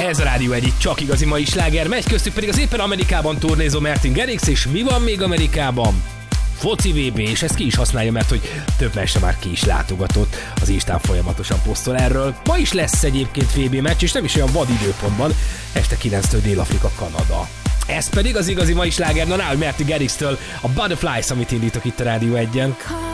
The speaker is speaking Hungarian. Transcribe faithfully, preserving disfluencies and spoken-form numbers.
Ez a Rádió egy csak igazi mai sláger, megy köztük pedig az éppen Amerikában turnézó Martin Garrix, és mi van még Amerikában? Foci vé bé, és ezt ki is használja, mert hogy több meccsre már ki is látogatott, az Instán folyamatosan posztol erről. Ma is lesz egyébként vé bé meccs, és nem is olyan vad időpontban, este kilenctől Dél-Afrika, Kanada. Ez pedig az igazi mai sláger, na ná, hogy Martin Garrix-től a Butterflies, amit indítok itt a Rádió egyen.